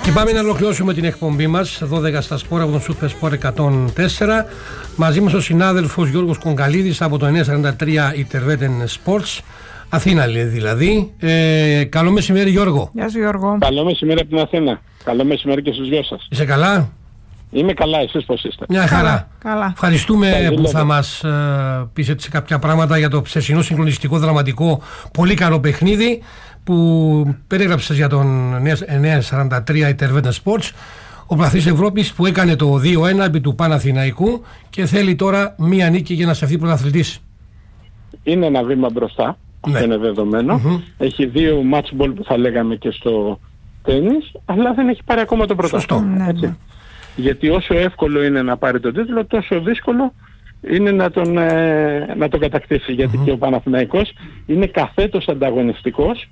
Και πάμε να ολοκληρώσουμε την εκπομπή μας 12 στα Σπορ από τον Super Sport 104. Μαζί μας ο συνάδελφος Γιώργος Κονκαλίδης από το 943 Interveten Sports. Αθήνα δηλαδή. Καλό μεσημέρι, Γιώργο. Γεια σου, Γιώργο. Καλό μεσημέρι από την Αθήνα. Καλό μεσημέρι και στους δυο σας. Είσαι καλά? Είμαι καλά, εσείς πώς είστε? Μια χαρά. Καλά. Ευχαριστούμε που θα μας πεις έτσι κάποια πράγματα για το ψεσινό συγκλονιστικό δραματικό πολύ καλό παιχνίδι που περίγραψες για τον 943 Interveten Sports, ο πρωταθλητής Ευρώπης που έκανε το 2-1 επί του Παναθηναϊκού και θέλει τώρα μία νίκη για να στεφθεί πρωταθλητής. Είναι ένα βήμα μπροστά, αυτό είναι δεδομένο. Έχει δύο match ball που θα λέγαμε και στο τένις, αλλά δεν έχει πάρει ακόμα το πρωτάθλημα. Έτσι. Γιατί όσο εύκολο είναι να πάρει τον τίτλο, τόσο δύσκολο είναι να τον κατακτήσει. Γιατί και ο Παναθηναϊκός είναι καθέτος ανταγωνιστικός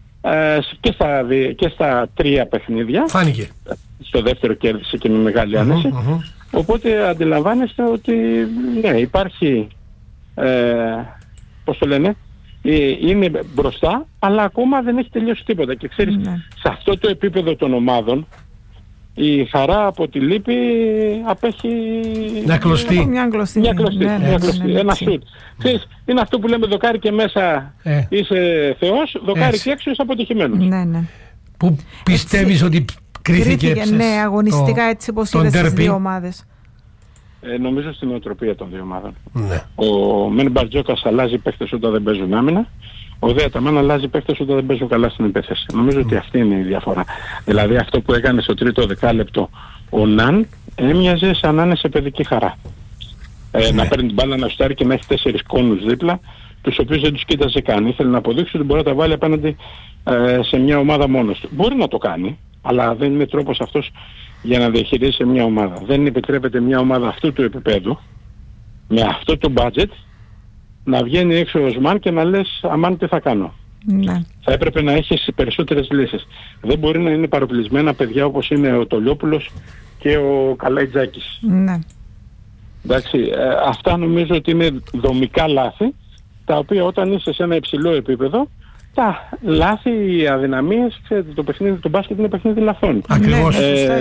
και στα τρία παιχνίδια. Φάνηκε. Στο δεύτερο κέρδισε και με μεγάλη άνεση. Οπότε αντιλαμβάνεστε ότι ναι, υπάρχει, πώς το λένε, είναι μπροστά, αλλά ακόμα δεν έχει τελειώσει τίποτα. Και ξέρεις, σε αυτό το επίπεδο των ομάδων, η χαρά από τη λύπη απέχει μια κλωστή. Ένα σουτ. Ξέρεις, είναι αυτό που λέμε δοκάρι και μέσα είσαι θεός, δοκάρι και έξω είσαι αποτυχημένος. Που πιστεύεις ότι κρίθηκε αγωνιστικά έτσι πως είδες στις δύο ομάδες? Νομίζω στην νοοτροπία των δύο ομάδων. Ο Μεν Μπαρτζόκας αλλάζει παίχτες όταν δεν παίζουν άμυνα. Ο Δε Αταμάν αλλάζει παίχτες όταν δεν παίζουν καλά στην επίθεση. Νομίζω ότι αυτή είναι η διαφορά. Δηλαδή αυτό που έκανε στο τρίτο δεκάλεπτο ο Ναν έμοιαζε σαν να είναι σε παιδική χαρά. Να παίρνει την μπάλα, να σουτάρει και να έχει 4 κόνους δίπλα, τους οποίους δεν τους κοίταζε καν. Ήθελε να αποδείξει ότι μπορεί να τα βάλει απέναντι σε μια ομάδα μόνος του. Μπορεί να το κάνει, αλλά δεν είναι τρόπος αυτός για να διαχειρίσει μια ομάδα. Δεν επιτρέπεται μια ομάδα αυτού του επίπεδου, με αυτό το budget, να βγαίνει έξω ο Οσμάν και να λες αμάν τι θα κάνω. Θα έπρεπε να έχεις περισσότερες λύσεις. Δεν μπορεί να είναι παροπλισμένα παιδιά όπως είναι ο Τολιόπουλος και ο Καλαϊτζάκης. Εντάξει, αυτά νομίζω ότι είναι δομικά λάθη, τα οποία όταν είσαι σε ένα υψηλό επίπεδο, τα λάθη, οι αδυναμίες, ξέρετε, το παιχνίδι του μπάσκετ είναι παιχνίδι λαθών. Ακριβώς.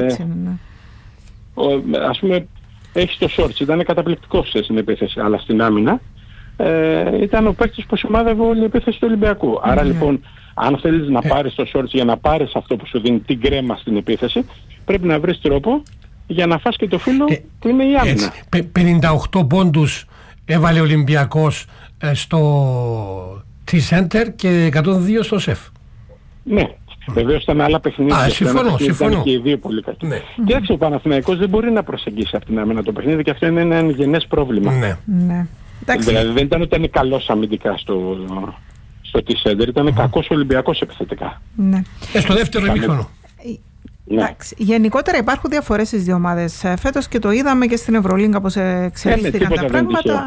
Ας πούμε, έχεις το Σόρτς, ήταν καταπληκτικός στην επίθεση, αλλά στην άμυνα ήταν ο παίκτης που σημάδευε όλη η επίθεση του Ολυμπιακού. Άρα λοιπόν, αν θέλεις να πάρεις το Σόρτς για να πάρεις αυτό που σου δίνει την κρέμα στην επίθεση, πρέπει να βρεις τρόπο για να φας και το φύλλο που είναι η άμυνα. 58 πόντους έβαλε ο Ολυμπιακός στο T-Center και 102 στο ΣΕΦ. Ναι. Βεβαίως ήταν άλλα παιχνίδια. Συμφωνώ. Ήταν και οι δύο πολύ κακοί. Κοίταξε, ο Παναθηναϊκός δεν μπορεί να προσεγγίσει από την άμυνα το παιχνίδι και αυτό είναι ένα γενές πρόβλημα. Δηλαδή δεν ήταν ότι ήταν καλός αμυντικά στο T-Center, ήταν κακός Ολυμπιακός επιθετικά. Στο δεύτερο ημίχρονο. Γενικότερα υπάρχουν διαφορές στις δύο ομάδες φέτος και το είδαμε και στην Ευρωλίγκα πως εξελίχθηκαν τα πράγματα.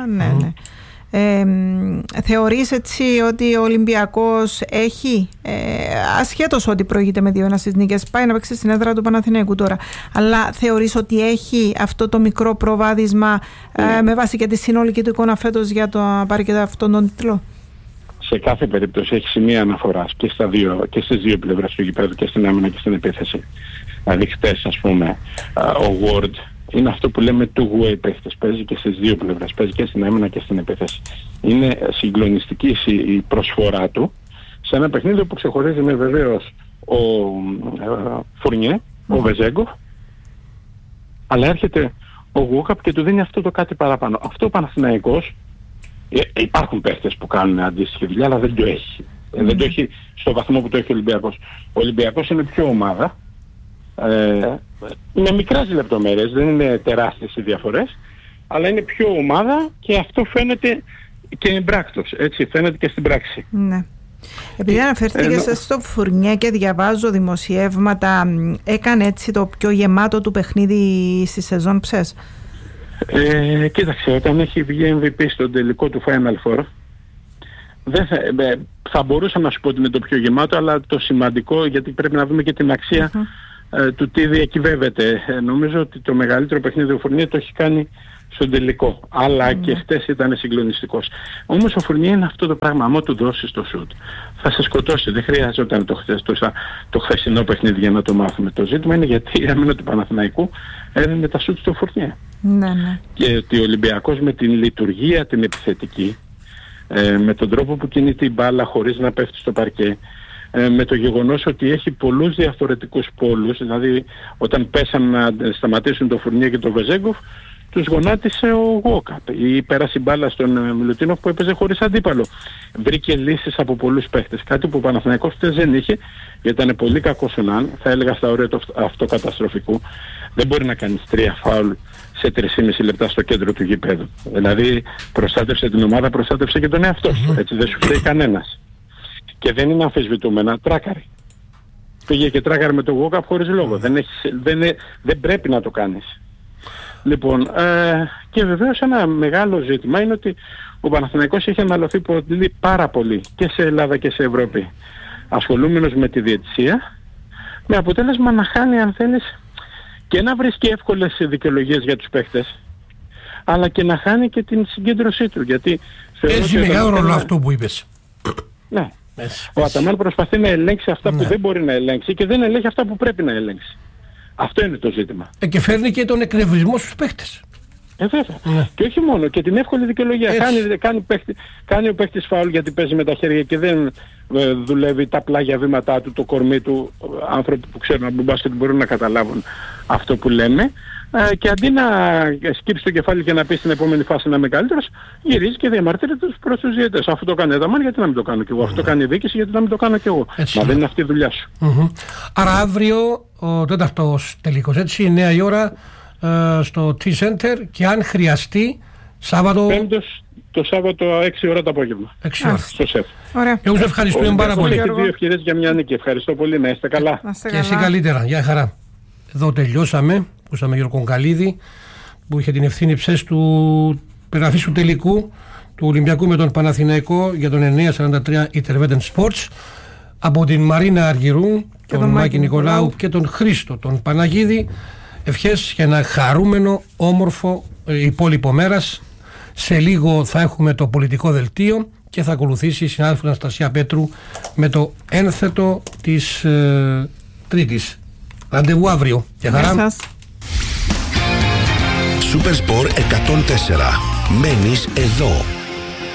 Θεωρείς έτσι ότι ο Ολυμπιακός έχει, ασχέτως ότι προηγείται με 2-1 στις νίκες, πάει να παίξει στην έδρα του Παναθηναϊκού τώρα, αλλά θεωρείς ότι έχει αυτό το μικρό προβάδισμα με βάση και τη συνολική του εικόνα φέτος για το να πάρει και αυτόν τον τίτλο? Σε κάθε περίπτωση έχει σημεία αναφοράς και στις δύο πλευρές του γηπέδου, και στην άμυνα και στην επίθεση. Δηλαδή χτες, ας πούμε, ο Ward είναι αυτό που λέμε two-way παίχτες. Παίζει και στις δύο πλευρές. Παίζει και στην άμυνα και στην επίθεση. Είναι συγκλονιστική η προσφορά του σε ένα παιχνίδι που ξεχωρίζει με βεβαίως ο Φουρνιέ, ο Βεζέγκοφ, αλλά έρχεται ο Γούκαπ και του δίνει αυτό το κάτι παραπάνω. Αυτό ο Παναθηναϊκός, υπάρχουν παίχτες που κάνουν αντίστοιχη δουλειά, αλλά δεν το έχει. Δεν το έχει στο βαθμό που το έχει ο Ολυμπιακός. Ο Ολυμπιακός είναι πιο ομάδα, με μικρές λεπτομέρειες, δεν είναι τεράστιες οι διαφορές, αλλά είναι πιο ομάδα και αυτό φαίνεται και εμπράκτος, έτσι, φαίνεται και στην πράξη. Επειδή αναφέρθηκες στο Φουρνιέ και διαβάζω δημοσιεύματα, έκανε έτσι το πιο γεμάτο του παιχνίδι στη σεζόν ψες? Κοίταξε, όταν έχει βγει MVP στον τελικό του Final Four, θα μπορούσα να σου πω ότι είναι το πιο γεμάτο, αλλά το σημαντικό, γιατί πρέπει να δούμε και την αξία του τι διακυβεύεται. Νομίζω ότι το μεγαλύτερο παιχνίδι του Φουρνιέ το έχει κάνει στον τελικό. Αλλά και χτες ήταν συγκλονιστικός. Όμως ο Φουρνιέ είναι αυτό το πράγμα. Αν του δώσεις το σουτ, θα σε σκοτώσει. Δεν χρειάζονταν το χθεσινό παιχνίδι για να το μάθουμε. Το ζήτημα είναι γιατί η άμυνα του Παναθηναϊκού έδινε τα σουτ στο Φουρνιέ. Ναι. Και ότι ο Ολυμπιακός με την λειτουργία την επιθετική, με τον τρόπο που κινείται η μπάλα χωρίς να πέφτει στο παρκέ, με το γεγονός ότι έχει πολλούς διαφορετικούς πόλους, δηλαδή όταν πέσαν να σταματήσουν το Φουρνιέ και το Βεζέγκοφ, τους γονάτισε ο Γουόκαπ ή πέρασε η μπάλα στον Μιλουτίνοφ που έπαιζε χωρίς αντίπαλο. Βρήκε λύσεις από πολλούς παίχτες, κάτι που ο Παναθηναϊκός χτες δεν είχε, γιατί ήταν πολύ κακός ο Ναν, θα έλεγα στα όρια του αυτοκαταστροφικού. Δεν μπορεί να κάνεις 3 φάουλ σε 3,5 λεπτά στο κέντρο του γηπέδου. Δηλαδή προστάτευσε την ομάδα, προστάτευσε και τον εαυτό σου, έτσι δεν σου φταίει κανένας. Και δεν είναι αμφισβητούμενα, τράκαρη. Πήγε και τράκαρη με το Γουόκαπ χωρίς λόγο. Δεν πρέπει να το κάνεις. Λοιπόν, και βεβαίως ένα μεγάλο ζήτημα είναι ότι ο Παναθηναϊκός έχει αναλωθεί πάρα πολύ και σε Ελλάδα και σε Ευρώπη, ασχολούμενος με τη διαιτησία, με αποτέλεσμα να χάνει, αν θέλεις, και να βρίσκει εύκολες δικαιολογίες για τους παίχτες, αλλά και να χάνει και την συγκέντρωσή του. Γιατί έχει μεγάλο ρόλο αυτό που είπες. Ναι. Ο Αταμάν προσπαθεί να ελέγξει αυτά που δεν μπορεί να ελέγξει και δεν ελέγχει αυτά που πρέπει να ελέγξει. Αυτό είναι το ζήτημα. Και φέρνει και τον εκνευρισμό στους παίχτες. Βέβαια. Ναι. Και όχι μόνο, και την εύκολη δικαιολογία. Κάνει ο παίχτης φάουλ γιατί παίζει με τα χέρια και δεν δουλεύει τα πλάγια βήματά του, το κορμί του. Άνθρωποι που ξέρουν από μπάσκετ μπορούν να καταλάβουν αυτό που λέμε. Και αντί να σκύψει το κεφάλι και να πει στην επόμενη φάση να είμαι καλύτερος, γυρίζει και διαμαρτύρεται προς τους διαιτητές. Αυτό το κάνει ο Αταμάν, γιατί να μην το κάνω κι εγώ. Αυτό κάνει η διοίκηση, γιατί να μην το κάνω κι εγώ. Μα δεν είναι αυτή η δουλειά σου. Άρα αύριο ο τέταρτος τελικός, έτσι, 9 η ώρα στο T-Center, και αν χρειαστεί Σάββατο. Το Σάββατο 6 ώρα το απόγευμα. 6 ώρα. Στο ΣΕΦ. Εγώ σε ευχαριστούμε πάρα πολύ. Έχει 2 ευκαιρίες για μια νίκη. Ευχαριστώ πολύ. Να είστε καλά. Και εσύ καλύτερα. Γεια χαρά. Εδώ τελειώσαμε. Ακούσαμε Γιώργο Κονκαλίδη που είχε την ευθύνη ψες του περιγραφής του τελικού του Ολυμπιακού με τον Παναθηναϊκό για τον 943 Intervetten Sports. Από την Μαρίνα Αργυρού, τον Μάκη Νικολάου και τον Χρήστο τον Παναγίδη, ευχές για ένα χαρούμενο, όμορφο υπόλοιπο μέρας. Σε λίγο θα έχουμε το πολιτικό δελτίο και θα ακολουθήσει η συνάδελφος Αναστασία Πέτρου με το ένθετο της Τρίτης. Ραντεβού αύριο. Γεια χαρά. Supersport 104. Μένεις εδώ.